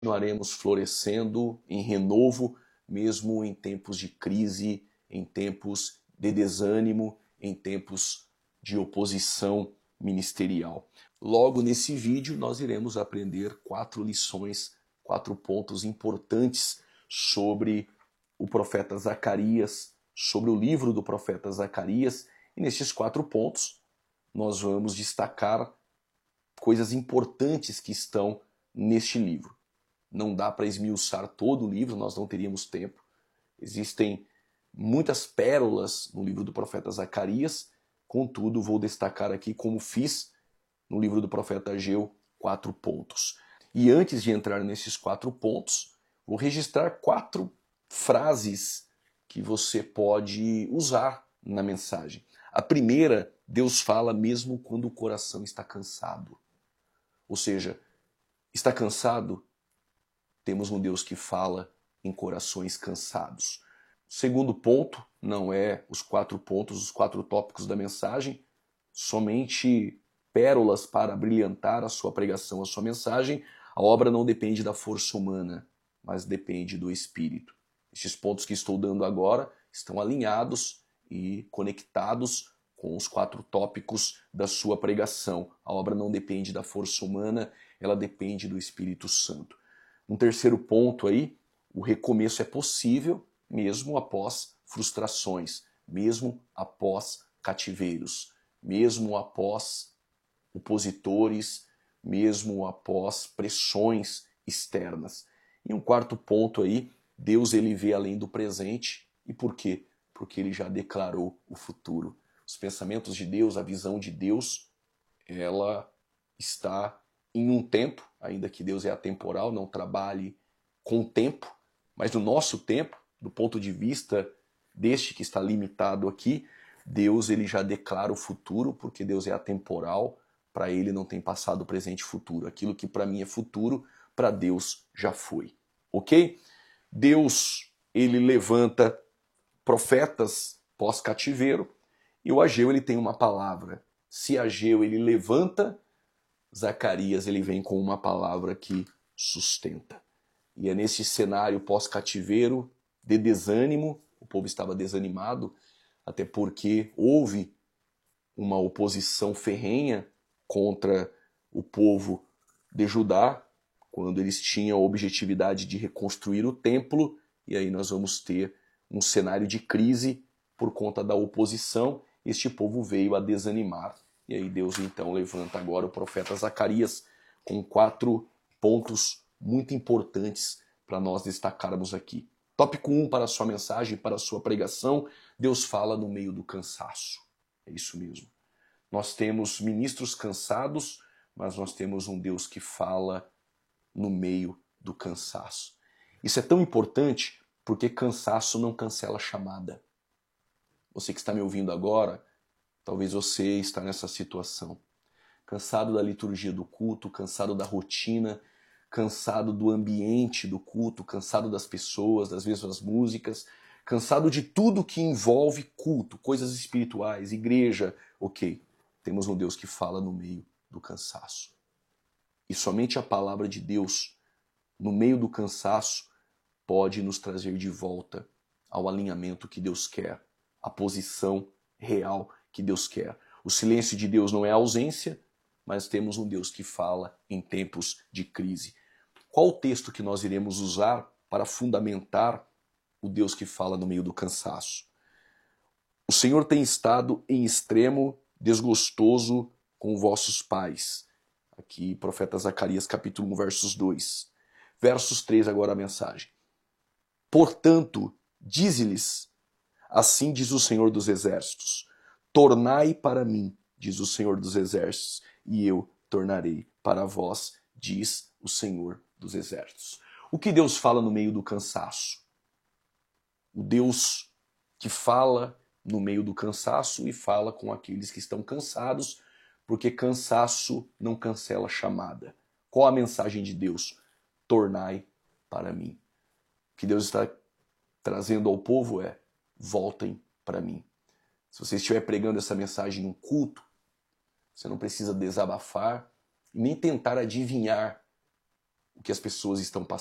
continuaremos florescendo em renovo, mesmo em tempos de crise, em tempos de desânimo, em tempos de oposição ministerial. Logo nesse vídeo nós iremos aprender 4 lições, 4 pontos importantes sobre o profeta Zacarias, sobre o livro do profeta Zacarias, e nesses 4 pontos nós vamos destacar coisas importantes que estão neste livro. Não dá para esmiuçar todo o livro, nós não teríamos tempo. Existem muitas pérolas no livro do profeta Zacarias, contudo, vou destacar aqui, como fiz no livro do profeta Ageu, 4 pontos. E antes de entrar nesses 4 pontos, vou registrar 4 frases que você pode usar na mensagem. A primeira, Deus fala mesmo quando o coração está cansado. Ou seja, está cansado? Temos um Deus que fala em corações cansados. O segundo ponto não é os 4 pontos, os 4 tópicos da mensagem, somente pérolas para brilhantar a sua pregação, a sua mensagem. A obra não depende da força humana, mas depende do Espírito. Estes pontos que estou dando agora estão alinhados e conectados com os 4 tópicos da sua pregação. A obra não depende da força humana, ela depende do Espírito Santo. Um terceiro ponto aí, o recomeço é possível mesmo após frustrações, mesmo após cativeiros, mesmo após opositores, mesmo após pressões externas. E um quarto ponto aí, Deus ele vê além do presente. E por quê? Porque ele já declarou o futuro. Os pensamentos de Deus, a visão de Deus, ela está em um tempo, ainda que Deus é atemporal, não trabalhe com o tempo, mas no nosso tempo, do ponto de vista deste que está limitado aqui, Deus ele já declara o futuro, porque Deus é atemporal, para ele não tem passado, presente e futuro. Aquilo que para mim é futuro, para Deus já foi. Ok? Deus ele levanta profetas pós-cativeiro, e o Ageu ele tem uma palavra. Se Ageu ele levanta, Zacarias ele vem com uma palavra que sustenta. E é nesse cenário pós-cativeiro, de desânimo, o povo estava desanimado, até porque houve uma oposição ferrenha contra o povo de Judá, quando eles tinham a objetividade de reconstruir o templo, e aí nós vamos ter um cenário de crise por conta da oposição. Este povo veio a desanimar. E aí Deus então levanta agora o profeta Zacarias com 4 pontos muito importantes para nós destacarmos aqui. Tópico 1 para a sua mensagem, para a sua pregação, Deus fala no meio do cansaço. É isso mesmo. Nós temos ministros cansados, mas nós temos um Deus que fala no meio do cansaço. Isso é tão importante porque cansaço não cancela a chamada. Você que está me ouvindo agora, talvez você está nessa situação. Cansado da liturgia do culto, cansado da rotina, cansado do ambiente do culto, cansado das pessoas, das mesmas músicas, cansado de tudo que envolve culto, coisas espirituais, igreja. Ok, temos um Deus que fala no meio do cansaço. E somente a palavra de Deus, no meio do cansaço, pode nos trazer de volta ao alinhamento que Deus quer, à posição real que Deus quer. O silêncio de Deus não é ausência, mas temos um Deus que fala em tempos de crise. Qual o texto que nós iremos usar para fundamentar o Deus que fala no meio do cansaço? O Senhor tem estado em extremo desgostoso com vossos pais. Aqui, profeta Zacarias, capítulo 1, versos 2. Versos 3, agora a mensagem. Portanto, dize-lhes, assim diz o Senhor dos Exércitos, tornai para mim, diz o Senhor dos Exércitos, e eu tornarei para vós, diz o Senhor dos Exércitos. O que Deus fala no meio do cansaço? O Deus que fala no meio do cansaço e fala com aqueles que estão cansados, porque cansaço não cancela a chamada. Qual a mensagem de Deus? Tornai para mim. O que Deus está trazendo ao povo é: voltem para mim. Se você estiver pregando essa mensagem em um culto, você não precisa desabafar e nem tentar adivinhar o que as pessoas estão